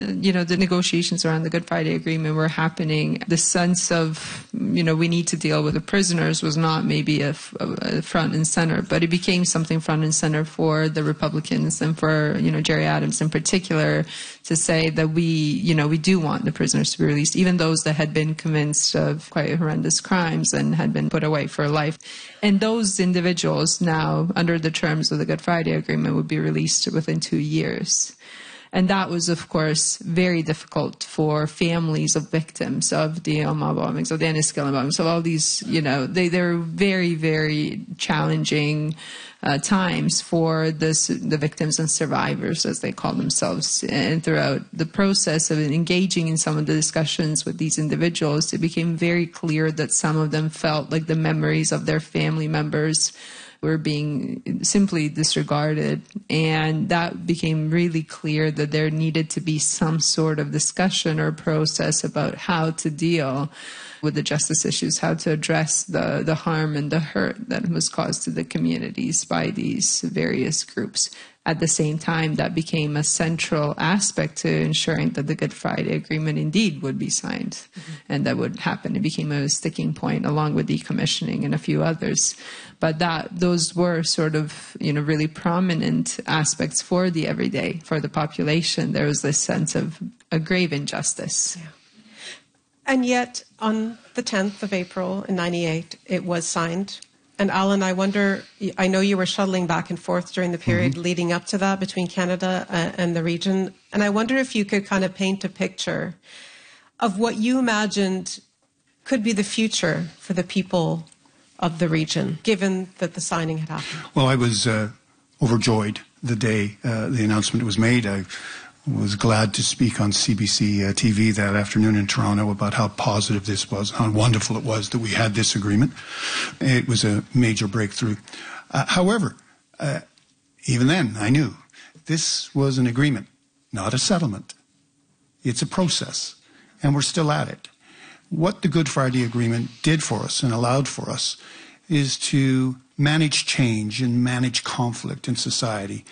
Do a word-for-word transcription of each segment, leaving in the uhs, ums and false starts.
you know, the negotiations around the Good Friday Agreement were happening, the sense of, you know, we need to deal with the prisoners was not maybe a, a front and center, but it became something front and center for the Republicans and for, you know, Gerry Adams in particular, to say that we, you know, we do want the prisoners to be released, even those that had been convinced of quite horrendous crimes and had been put away for life. And those individuals now, under the terms of the Good Friday Agreement, would be released within two years. And that was, of course, very difficult for families of victims of the Omagh bombings, of the Enniskillen bombings, of all these, you know, they, they were very, very challenging uh, times for this, the victims and survivors, as they call themselves. And throughout the process of engaging in some of the discussions with these individuals, it became very clear that some of them felt like the memories of their family members were being simply disregarded, and that became really clear that there needed to be some sort of discussion or process about how to deal with the justice issues, how to address the, the harm and the hurt that was caused to the communities by these various groups. At the same time, that became a central aspect to ensuring that the Good Friday Agreement indeed would be signed, mm-hmm. and that would happen. It became a sticking point along with decommissioning and a few others. But that those were sort of, you know, really prominent aspects for the everyday, for the population. There was this sense of a grave injustice. Yeah. And yet, on the tenth of April in ninety-eight, it was signed. And Alan, I wonder, I know you were shuttling back and forth during the period mm-hmm. leading up to that between Canada and the region. And I wonder if you could kind of paint a picture of what you imagined could be the future for the people of the region, given that the signing had happened. Well, I was uh, overjoyed the day uh, the announcement was made. I was glad to speak on C B C uh, T V that afternoon in Toronto about how positive this was, how wonderful it was that we had this agreement. It was a major breakthrough. Uh, however, uh, even then, I knew this was an agreement, not a settlement. It's a process, and we're still at it. What the Good Friday Agreement did for us and allowed for us is to manage change and manage conflict in society,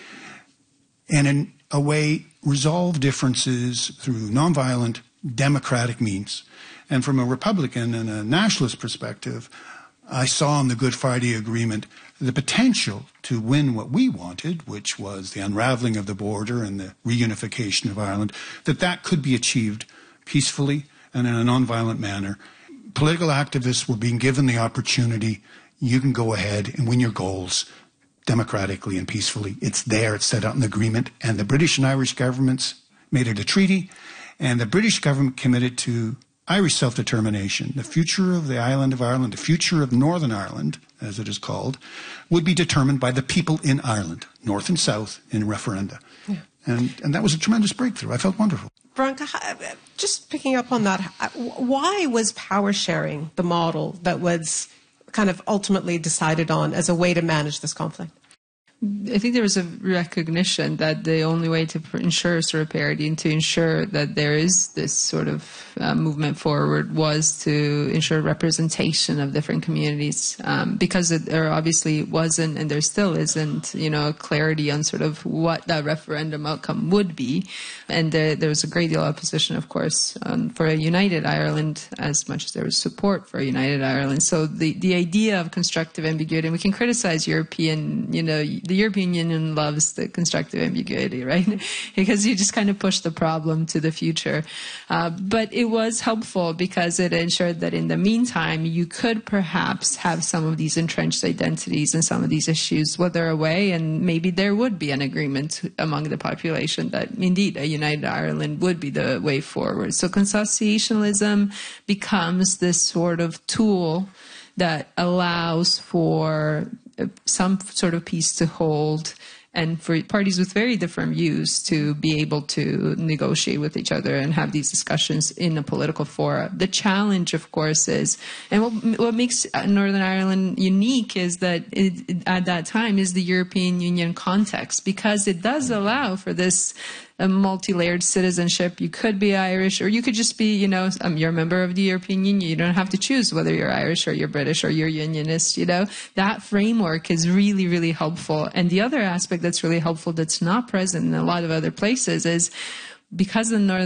and in a way resolve differences through nonviolent democratic means. And from a Republican and a nationalist perspective, I saw in the Good Friday Agreement the potential to win what we wanted, which was the unraveling of the border and the reunification of Ireland, that that could be achieved peacefully and in a nonviolent manner. Political activists were being given the opportunity. You can go ahead and win your goals democratically and peacefully. It's there, it's set out in the agreement, and the British and Irish governments made it a treaty, and the British government committed to Irish self-determination. The future of the island of Ireland, the future of Northern Ireland, as it is called, would be determined by the people in Ireland, north and south, in referenda. Yeah. And, and that was a tremendous breakthrough. I felt wonderful. Veronica, just picking up on that, why was power sharing the model that was kind of ultimately decided on as a way to manage this conflict? I think there was a recognition that the only way to ensure sort of parity and to ensure that there is this sort of uh, movement forward was to ensure representation of different communities, um, because it, there obviously wasn't, and there still isn't, you know, clarity on sort of what that referendum outcome would be. And there, there was a great deal of opposition, of course, um, for a united Ireland, as much as there was support for a united Ireland. So the, the idea of constructive ambiguity, and we can criticize European, you know, the European Union loves the constructive ambiguity, right? Because you just kind of push the problem to the future. Uh, but it was helpful because it ensured that in the meantime, you could perhaps have some of these entrenched identities and some of these issues wither away, and maybe there would be an agreement among the population that indeed a united Ireland would be the way forward. So consociationalism becomes this sort of tool that allows for some sort of peace to hold, and for parties with very different views to be able to negotiate with each other and have these discussions in a political forum. The challenge, of course, is, and what, what makes Northern Ireland unique is that it, at that time is the European Union context, because it does allow for this a multi-layered citizenship. You could be Irish, or you could just be, you know, um, you're a member of the European Union. You don't have to choose whether you're Irish or you're British or you're Unionist, you know. That framework is really, really helpful. And the other aspect that's really helpful that's not present in a lot of other places is because the Northern